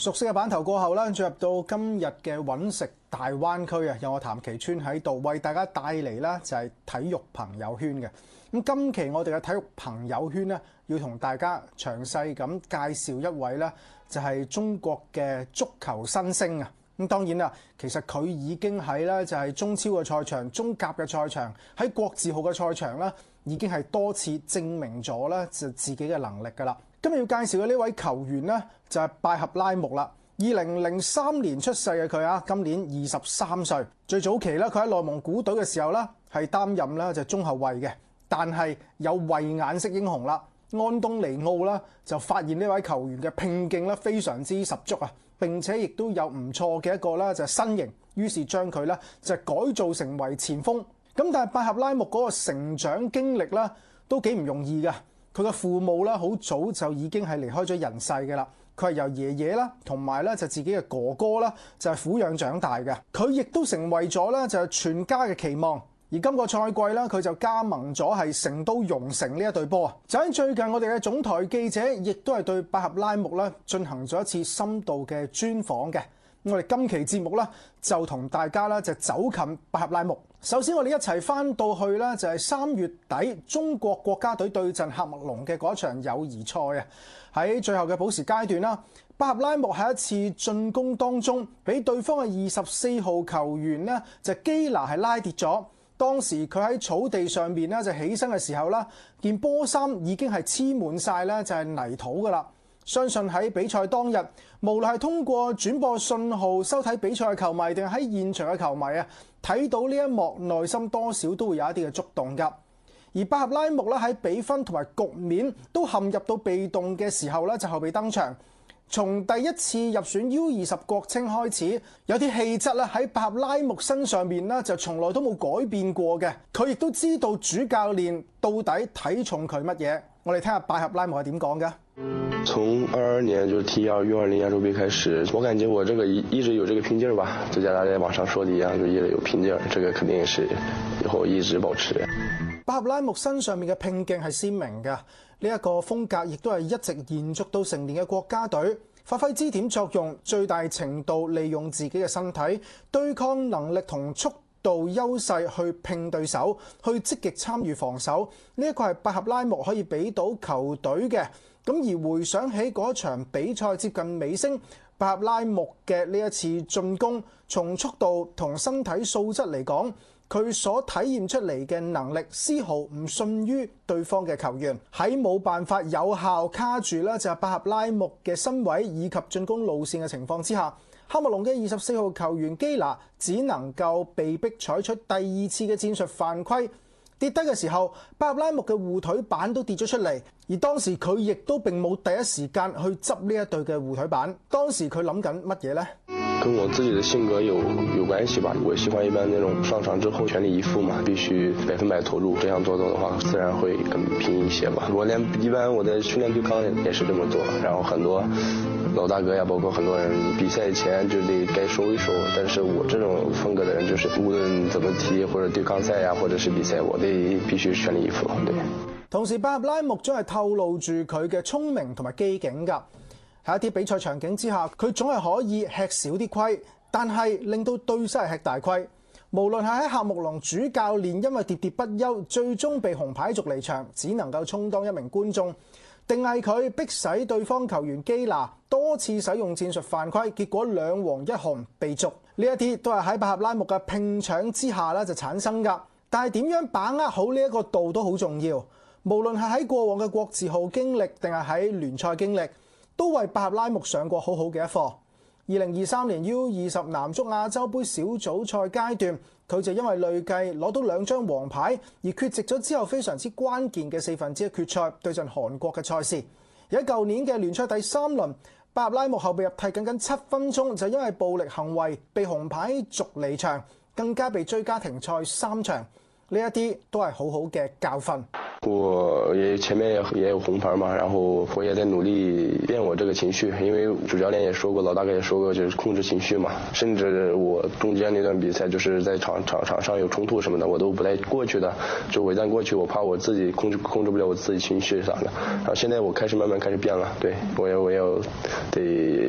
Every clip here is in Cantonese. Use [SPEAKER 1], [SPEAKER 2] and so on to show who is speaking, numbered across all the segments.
[SPEAKER 1] 熟悉嘅版頭過後啦，進入到今日嘅揾食大灣區啊，有我譚其川喺度為大家帶嚟啦，就係體育朋友圈嘅。咁今期我哋嘅體育朋友圈咧，要同大家詳細咁介紹一位咧，就係中國嘅足球新星啊。咁當然啦，其實佢已經喺咧就係中超嘅賽場、中甲嘅賽場，喺國字號嘅賽場啦，已經係多次證明咗咧就自己嘅能力㗎啦。今日要介紹嘅呢位球員呢，就係拜合拉木啦。2003年出世嘅佢啊，今年23歲。最早期咧，佢喺內蒙古隊嘅時候咧，係擔任咧就中後衞嘅。但係有慧眼識英雄啦，安東尼奧啦就發現呢位球員嘅拼勁咧非常之十足啊！並且亦都有唔錯嘅一個咧就係身形，於是將佢咧就改造成為前鋒。咁但係拜合拉木嗰個成長經歷咧都幾唔容易㗎。佢嘅父母咧好早就已經係離開咗人世嘅啦。佢係由爺爺啦同埋咧就自己嘅哥哥啦就係撫養長大嘅。佢亦都成為咗咧就係全家嘅期望。而今個賽季咧，佢就加盟咗係成都蓉城呢一隊波啊！就喺最近，我哋嘅總台記者亦都係對拜合拉木咧進行咗一次深度嘅專訪嘅。我哋今期節目咧就同大家咧就走近拜合拉木。首先，我哋一齊翻到去咧就係3月底中國國家隊對陣喀麥隆嘅嗰場友誼賽啊！喺最後嘅補時階段啦，拜合拉木喺一次進攻當中，俾對方嘅24號球員呢就基拿係拉跌咗。當時佢喺草地上面咧就起身嘅時候啦，件波衫已經係黐滿晒咧就係泥土噶啦。相信喺比賽當日，無論係通過轉播信號收睇比賽嘅球迷，定係喺現場嘅球迷啊，睇到呢一幕，內心多少都會有一啲嘅觸動㗎。而拜合拉木咧喺比分同埋局面都陷入到被動嘅時候咧，就後備登場。從第一次入選 U20 國青開始，有啲氣質咧喺拜合拉木身上面咧就從來都冇改變過嘅。佢亦都知道主教練到底睇重佢乜嘢。我哋聽下拜合拉木係點講嘅。
[SPEAKER 2] 從22年就 T2 U20亞洲盃開始，我感覺我這個一直有這個拼勁吧，就像大家網上說的一樣，就一直有拼勁，這個肯定是以後一直保持。
[SPEAKER 1] 拜合拉木身上面嘅拼勁係鮮明嘅，呢一個風格亦都係一直延續到成年嘅國家隊，發揮支點作用，最大程度利用自己嘅身體對抗能力同速度優勢去拼對手，去積極參與防守。呢一個係拜合拉木可以俾到球隊嘅。咁而回想起嗰場比賽接近尾聲，拜合拉木嘅呢一次進攻，從速度同身體素質嚟講，佢所體現出嚟嘅能力絲毫唔遜於對方嘅球員。喺冇辦法有效卡住咧就係拜合拉木嘅身位以及進攻路線嘅情況之下，喀麥隆嘅24號球員基拿只能夠被逼採取第二次嘅戰術犯規。跌低嘅時候，拜合拉木嘅護腿板都跌咗出嚟，而當時佢亦都並冇第一時間去執呢一對嘅護腿板。當時佢諗緊乜嘢呢？
[SPEAKER 2] 跟我自己的性格有關係吧。我喜歡一般那種上場之後全力以赴嘛，必須100%投入。這樣做的話，自然會更拼一些吧。一般我的訓練對抗也是這麼做，然後很多老大哥呀，包括很多人比賽前就得該收一收。但是我這種風格的人，就是無論怎麼踢或者對抗賽呀，或者是比賽，我得必須全力以赴。對。
[SPEAKER 1] 同時，拜合拉木將係透露住佢嘅聰明同埋機警㗎。喺一啲比賽場景之下，佢總係可以吃少啲虧，但係令到對手係吃大虧。無論係喺喀麥隆主教練因為喋喋不休，最終被紅牌逐離場，只能夠充當一名觀眾，定係佢迫使對方球員基拿多次使用戰術犯規，結果2黃1紅被逐。呢一啲都係喺拜合拉木嘅拼搶之下咧就產生㗎。但係點樣把握好呢一個度都好重要。無論係喺過往嘅國字號經歷，定係喺聯賽經歷，都為拜合拉木上過好好嘅一課。2023年 U20 男足亞洲盃小組賽階段，佢就因為累計攞到2張黃牌而缺席咗之後非常之關鍵嘅1/4決賽對陣韓國嘅賽事。而喺舊年嘅聯賽第3輪，拜合拉木後備入替僅僅7分鐘，就因為暴力行為被紅牌逐離場，更加被追加停賽3場。呢一啲都係好好嘅教訓。
[SPEAKER 2] 我也前面也有紅牌嘛，然後我也在努力練我這個情緒，因為主教練也說過，老大哥也說過，就是控制情緒嘛。甚至我中間那段比賽，就是在場上有衝突什麼的，我都不帶過去的，就偽裝過去，我怕我自己控制不了我自己情緒啥的。然後現在我慢慢開始變了，對，我也得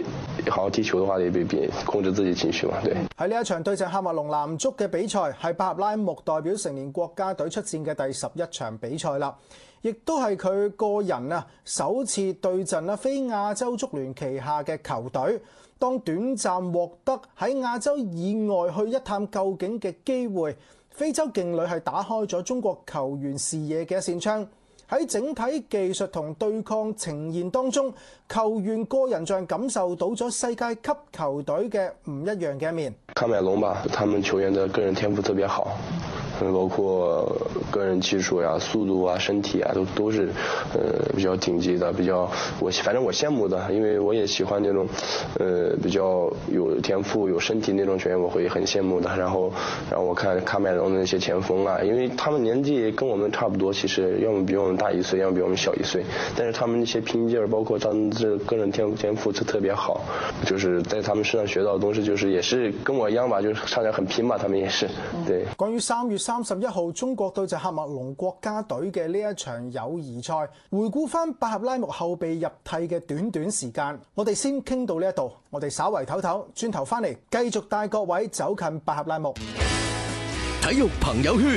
[SPEAKER 2] 好好踢球的話，也別控制自己情緒嘛。對。
[SPEAKER 1] 喺呢一場對陣喀麥隆男足嘅比賽，係巴赫拉木代表成年國家隊出戰嘅第11場比賽啦，亦都係佢個人首次對陣非亞洲足聯旗下嘅球隊。當短暫獲得喺亞洲以外去一探究竟嘅機會，非洲勁旅係打開咗中國球員視野嘅一扇窗。喺整體技術同對抗呈現當中，球員個人像感受到咗世界級球隊嘅唔一樣嘅一面。
[SPEAKER 2] 喀麥隆吧，他們球員的個人天賦特別好，包括個人技術呀、速度啊、身體啊，都是比較頂級的，反正我羨慕的，因為我也喜歡那種比較有天賦、有身體那種球員，我會很羨慕的。然後我看喀麥隆的那些前鋒啊，因為他們年紀跟我們差不多，其實要麼比我們大1歲，要麼比我們小1歲，但是他們那些拼勁兒，包括他們這個人天賦就特別好，就是在他們身上學到的東西，就是也是跟我一樣吧，就是上來很拼吧，他們也是。對。關於3月31號中國對陣喀麥隆國家隊嘅呢一場友誼賽，回顧翻巴赫拉木後備入替嘅短短時間，我哋先傾到呢一度，我哋稍為唞唞，轉頭翻嚟繼續帶各位走近巴赫拉木。
[SPEAKER 3] 體育朋友圈。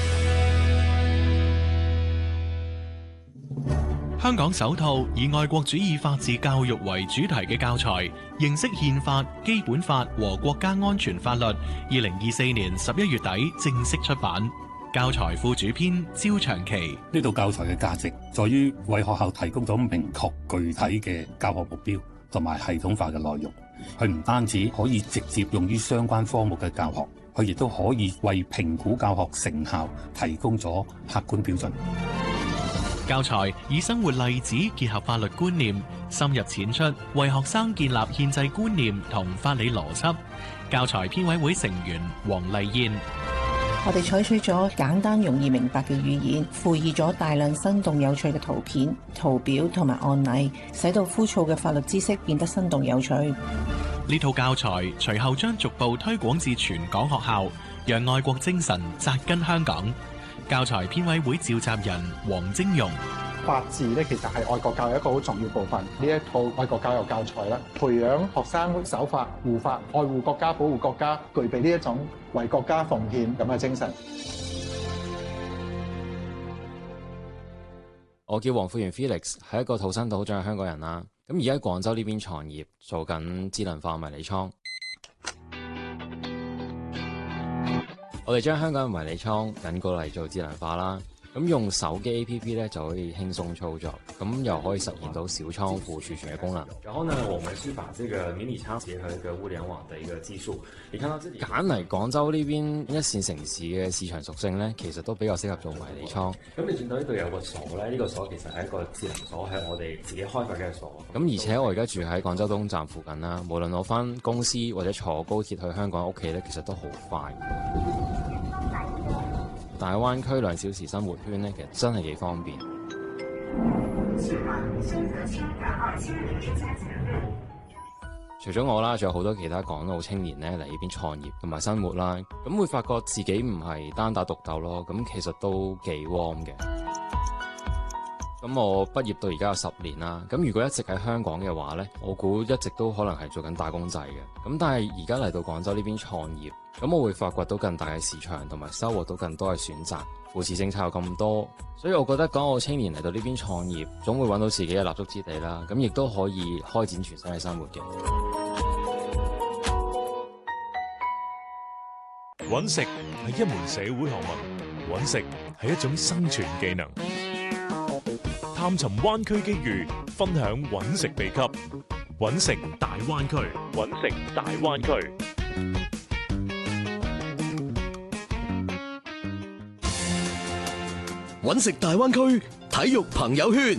[SPEAKER 3] 香港首套以愛國主義法治教育為主題嘅教材《認識憲法、基本法和國家安全法律》，2024年11月底正式出版。教材副主編焦長期。
[SPEAKER 4] 呢套教材嘅價值在於為學校提供咗明確具體嘅教學目標同埋系統化嘅內容。佢唔單止可以直接用於相關科目嘅教學，佢亦都可以為評估教學成效提供咗客觀標準。
[SPEAKER 3] 教材以生活例子結合法律觀念，深入淺出，為學生建立憲制觀念同法理邏輯。教材編委會成員黃麗燕。
[SPEAKER 5] 我哋採取咗簡單容易明白嘅語言，附以咗大量生動有趣嘅圖片、圖表同埋案例，使到枯燥嘅法律知識變得生動有趣。
[SPEAKER 3] 呢套教材隨後將逐步推廣至全港學校，讓愛國精神扎根香港。教材編委會召集人黃晶容。
[SPEAKER 6] 法治咧，其實係愛國教育一個好重要部分。呢一套愛國教育教材咧，培養學生守法、護法、愛護國家、保護國家，具備呢一種為國家奉獻咁嘅精神。
[SPEAKER 7] 我叫黃富源 Felix， 係一個土生土長嘅香港人啦。咁而家喺廣州呢邊創業，做緊智能化迷你倉。我哋將香港嘅迷你倉引過嚟做智能化啦。咁用手機 APP 咧就可以輕鬆操作，咁又可以實現到小倉庫儲存嘅功能。
[SPEAKER 8] 然後呢，我們是把這個迷你倉結合一個物聯網的一個技術。你看到這裡
[SPEAKER 7] 揀嚟廣州呢邊一線城市嘅市場屬性咧，其實都比較適合做迷你倉。
[SPEAKER 8] 咁你見到呢度有個鎖咧，呢個鎖其實係一個智能鎖，係我哋自己開發嘅鎖。
[SPEAKER 7] 咁而且我而家住喺廣州東站附近啦，無論我返公司或者坐高鐵去香港屋企咧，其實都好快。大灣區2小時生活圈咧，其實真係幾方便。除咗我啦，仲有好多其他港澳青年咧嚟呢邊創業同埋生活啦，咁會發覺自己唔係單打獨鬥咯，咁其實都幾 warm 嘅。咁我畢業到而家有10年啦，咁如果一直喺香港嘅話呢，我估一直都可能係做緊打工仔嘅。咁但係而家嚟到廣州呢邊創業，咁我會發掘到更大嘅市場，同埋收穫到更多嘅選擇。扶持政策有咁多，所以我覺得港澳青年嚟到呢邊創業，總會揾到自己嘅立足之地啦。咁亦都可以開展全新嘅生活嘅。
[SPEAKER 9] 揾食係一門社會學問，揾食係一種生存技能。探尋灣區機遇，分享揾食秘笈。揾食大灣區，揾食大灣區。
[SPEAKER 3] 揾食大灣區體育朋友圈。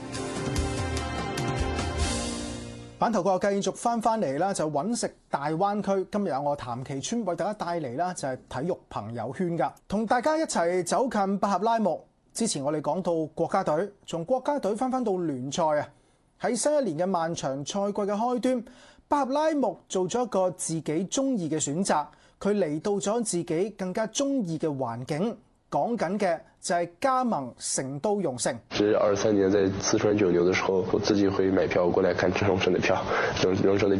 [SPEAKER 1] 版頭個繼續翻嚟啦，就揾食大灣區。今日有我譚其川為大家帶嚟啦，就係體育朋友圈噶，同大家一齊走近巴赫拉木。之前我哋講到國家隊，從國家隊翻到聯賽啊，喺新一年嘅漫長賽季嘅開端，巴赫拉木做咗一個自己中意嘅選擇，佢嚟到咗自己更加中意嘅環境。講緊嘅就係加盟成都榮盛。
[SPEAKER 2] 是23年在四川九牛的時候，我自己會買票過來看榮盛的票，榮盛的